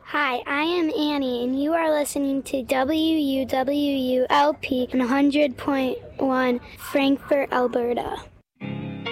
Hi, I am Annie, and you are listening to WUWLP 100.1 Frankfurt, Alberta.